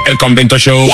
El Convento Show.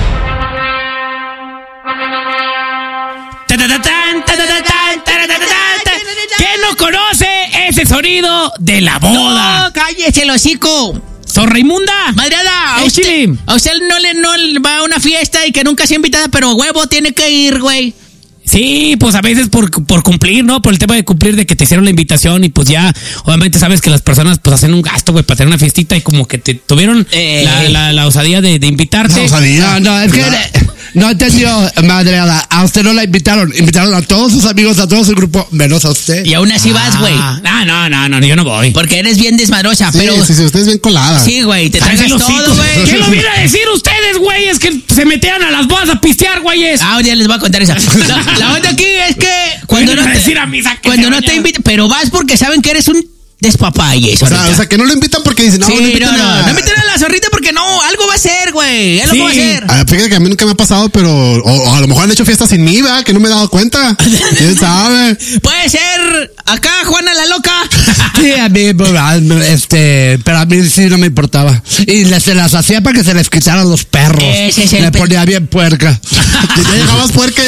¿Quién no conoce ese sonido de la boda? No, cállese el hocico. ¿Sor Raimunda? Madreada, a usted no le va a una fiesta y que nunca sea invitada, pero huevo tiene que ir, güey. Sí, pues a veces por cumplir, ¿no? Por el tema de cumplir, de que te hicieron la invitación y pues ya, obviamente sabes que las personas pues hacen un gasto, güey, para tener una fiestita y como que te tuvieron la osadía de invitarte. La osadía. No, es que no entendió, madreada. A usted no la invitaron. Invitaron a todos sus amigos, a todo su grupo, menos a usted. Y aún así vas, güey. No, yo no voy. Porque eres bien desmadrosa, Sí, pero... sí, usted es bien colada. Sí, güey, te tragas todo, güey. ¿Qué lo viene a decir ustedes, güey? Es que se metían a las bodas a pistear, güeyes. Ah, ya les voy a contar esa. La onda aquí es que cuando no te invitan, pero vas porque saben que eres un despapalle. O sea, que no lo invitan porque dicen, no, sí, no invitan no invitan a la zorrita porque no, algo va a ser, güey. Algo va a ser. Fíjate que a mí nunca me ha pasado, pero o a lo mejor han hecho fiestas sin mí, ¿verdad? Que no me he dado cuenta. ¿Quién sabe? Puede ser acá Juana la loca. Sí, a mí, pero a mí sí no me importaba. Y se las hacía para que se les quitaran los perros. Ese es el me ponía bien puerca. Ya llegabas puerca,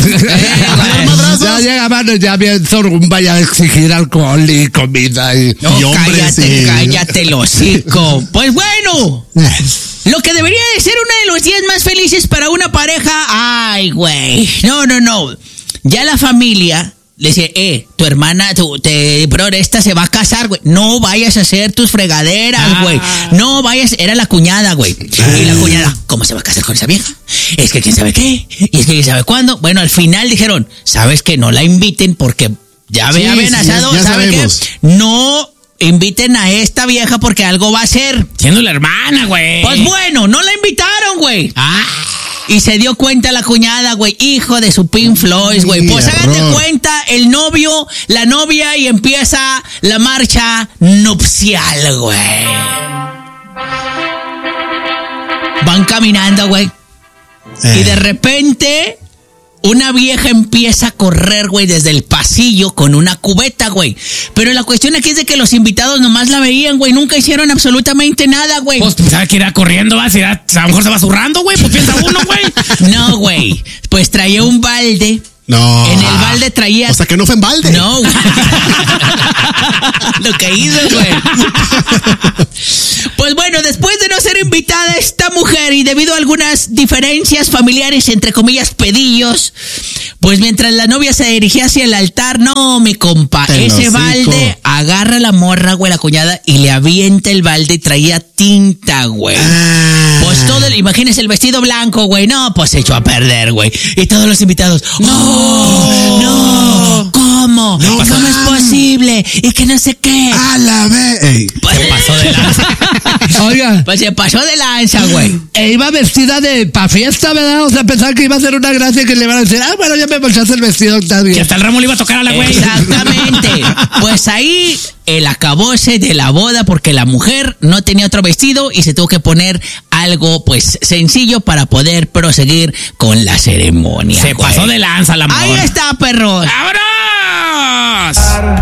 ya llegaban ya bien zorumba ya de exigir alcohol y comida No, y hombres. cállate el hocico. Pues bueno, lo que debería de ser uno de los días más felices para una pareja. Ay, güey. No. Ya la familia le dice, tu hermana, esta se va a casar, güey. No vayas a hacer tus fregaderas, güey. No vayas, era la cuñada, güey. Y la cuñada, ¿cómo se va a casar con esa vieja? Es que quién sabe qué, y es que quién sabe cuándo. Bueno, al final dijeron, ¿sabes qué? No la inviten porque ya había amenazado, ¿sabe qué? No inviten a esta vieja porque algo va a hacer. Siendo la hermana, güey. Pues bueno, no la invitaron, güey. Y se dio cuenta la cuñada, güey, hijo de su Pink Floyd, güey. Pues hagan de cuenta el novio, la novia y empieza la marcha nupcial, güey. Van caminando, güey. Y de repente una vieja empieza a correr, güey, desde el pasillo con una cubeta, güey. Pero la cuestión aquí es de que los invitados nomás la veían, güey. Nunca hicieron absolutamente nada, güey. Pues pensaba que era corriendo, a lo mejor se va zurrando, güey. Pues piensa uno, güey. No, güey. Pues traía un balde. No. En el balde traía... O sea, que no fue en balde. No, güey. Lo que hizo, güey. Pues bueno, después de no ser invitada esta mujer y debido a algunas diferencias familiares, entre comillas, pedillos, pues mientras la novia se dirigía hacia el altar, no, mi compa, ese balde agarra a la morra, güey, la cuñada, y le avienta el balde y traía tinta, güey. Pues todo, imagínese el vestido blanco, güey, no, pues se echó a perder, güey. Y todos los invitados, no, ¿cómo? No, ¿Cómo es posible? Y que no sé qué. A la vez. Pues, Se pasó de lanza. Oiga. Pues se pasó de lanza, güey. Iba vestida pa' fiesta, ¿verdad? O sea, pensaba que iba a ser una gracia y que le iban a decir, bueno, ya me bolsaste el vestido, está bien. Que hasta el ramo le iba a tocar a la güey. Exactamente. Pues ahí el acabose de la boda porque la mujer no tenía otro vestido y se tuvo que poner algo, pues, sencillo para poder proseguir con la ceremonia. Se pasó de lanza la morra. Ahí está, perros. ¡Vámonos!